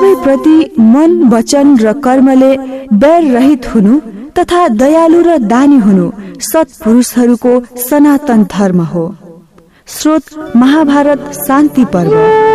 सबैप्रति मन, वचन र कर्मले डर रहित हुनु तथा दयालु र दानी हुनु सत्पुरुषहरूको सनातन धर्म हो। स्रोत महाभारत शान्ति पर्व।